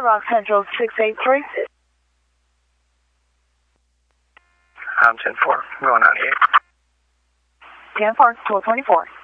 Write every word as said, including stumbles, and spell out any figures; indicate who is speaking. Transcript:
Speaker 1: Hard Rock Central six eight three.
Speaker 2: I'm ten four, I'm going ninety-eight.
Speaker 1: ten four, twelve twenty-four.